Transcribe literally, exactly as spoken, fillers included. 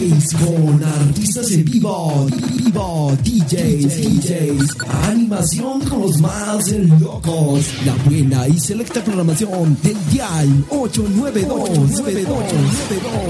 Space con artistas en vivo, vivo, D Js, D Js, animación con los más locos, la buena y selecta programación del Dial ocho nueve dos nueve dos nueve dos.